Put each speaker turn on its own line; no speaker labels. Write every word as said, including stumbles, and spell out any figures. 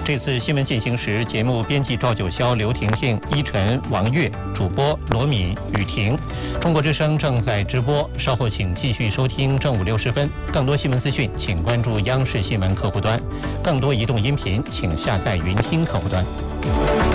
这次新闻进行时，节目编辑赵九霄、刘婷婷、依晨、王悦，主播罗敏、雨婷。中国之声正在直播，稍后请继续收听正午六十分。更多新闻资讯，请关注央视新闻客户端；更多移动音频，请下载云听客户端。